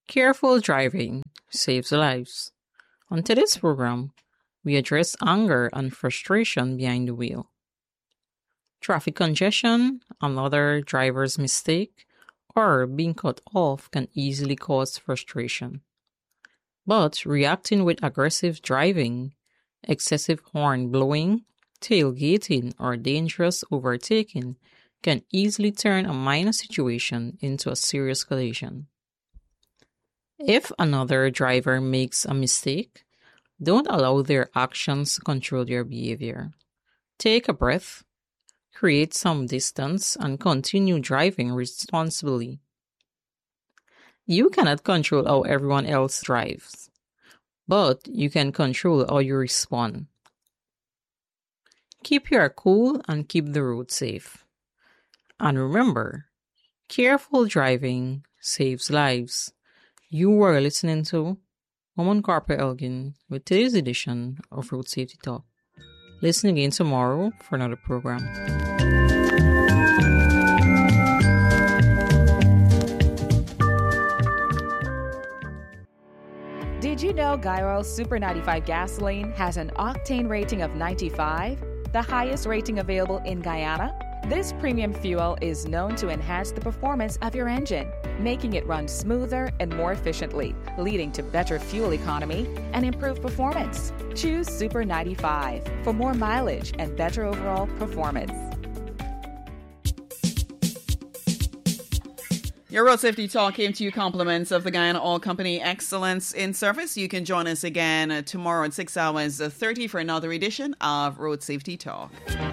Careful driving saves lives. On today's program, we address anger and frustration behind the wheel. Traffic congestion, another driver's mistake, or being cut off can easily cause frustration. But reacting with aggressive driving, excessive horn blowing, tailgating, or dangerous overtaking can easily turn a minor situation into a serious collision. If another driver makes a mistake, don't allow their actions to control your behavior. Take a breath, create some distance, and continue driving responsibly. You cannot control how everyone else drives, but you can control how you respond. Keep your cool and keep the road safe. And remember, careful driving saves lives. You are listening to Woman Carper Elgin with today's edition of Road Safety Talk. Listen again tomorrow for another program. Did you know Guy Super 95 gasoline has an octane rating of 95, the highest rating available in Guyana? This premium fuel is known to enhance the performance of your engine, making it run smoother and more efficiently, leading to better fuel economy and improved performance. Choose Super 95 for more mileage and better overall performance. Your Road Safety Talk came to you compliments of the Guyana Oil Company Excellence in Service. You can join us again tomorrow at 6 hours 30 for another edition of Road Safety Talk.